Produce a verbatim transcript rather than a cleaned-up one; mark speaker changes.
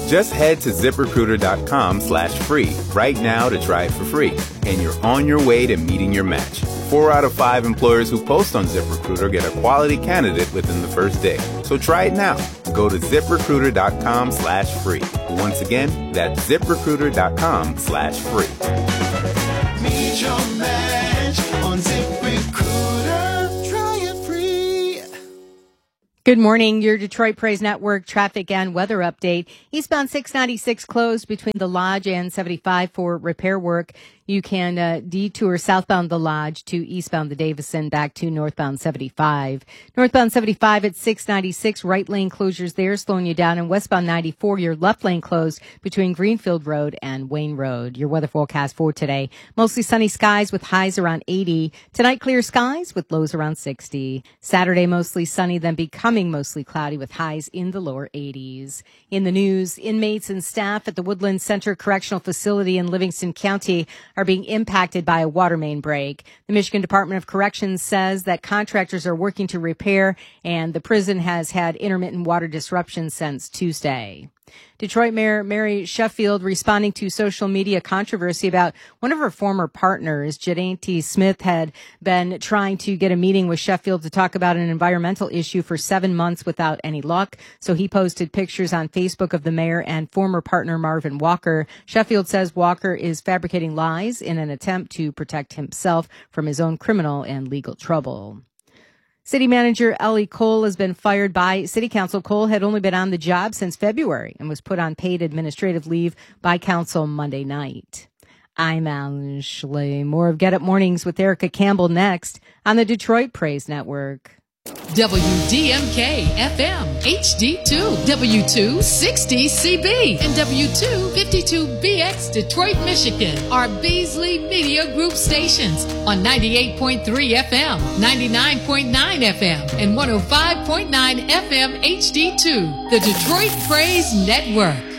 Speaker 1: Just head to ZipRecruiter.com slash free right now to try it for free, and you're on your way to meeting your match. Four out of five employers who post on ZipRecruiter get a quality candidate within the first day. So try it now. Go to ZipRecruiter.com slash free. Once again, that's ZipRecruiter.com slash free.
Speaker 2: Meet your match on ZipRecruiter. Try it free.
Speaker 3: Good morning. Your Detroit Praise Network traffic and weather update. Eastbound six ninety-six closed between the Lodge and seventy-five for repair work. You can uh, detour southbound the Lodge to eastbound the Davison, back to northbound seventy-five. Northbound seventy-five at six ninety-six, right lane closures there slowing you down. And westbound ninety-four, your left lane closed between Greenfield Road and Wayne Road. Your weather forecast for today: mostly sunny skies with highs around eighty. Tonight, clear skies with lows around sixty. Saturday, mostly sunny, then becoming mostly cloudy with highs in the lower eighties. In the news, inmates and staff at the Woodland Center Correctional Facility in Livingston County are being impacted by a water main break. The Michigan Department of Corrections says that contractors are working to repair, and the prison has had intermittent water disruptions since Tuesday. Detroit Mayor Mary Sheffield responding to social media controversy about one of her former partners. Jadante Smith had been trying to get a meeting with Sheffield to talk about an environmental issue for seven months without any luck. So he posted pictures on Facebook of the mayor and former partner Marvin Walker. Sheffield says Walker is fabricating lies in an attempt to protect himself from his own criminal and legal trouble. City Manager Ellie Cole has been fired by City Council. Cole had only been on the job since February and was put on paid administrative leave by Council Monday night. I'm Alan Schley. More of Get Up Mornings with Erica Campbell next on the Detroit Praise Network.
Speaker 4: W D M K F M H D two, W two sixty C B, and W two fifty-two B X Detroit, Michigan are Beasley Media Group stations on ninety-eight point three F M, ninety-nine point nine F M, and one oh five point nine F M H D two, the Detroit Praise Network.